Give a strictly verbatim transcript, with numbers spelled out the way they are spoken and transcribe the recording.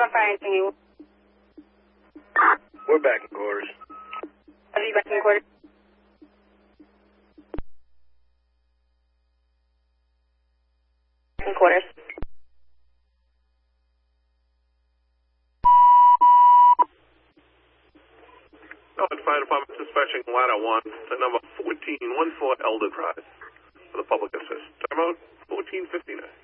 We're back in quarters. Are you back in quarters? In quarters. Norwood Fire Department dispatching ladder one to number fourteen fourteen Elder Drive for the public assist. Time out fourteen fifty-nine.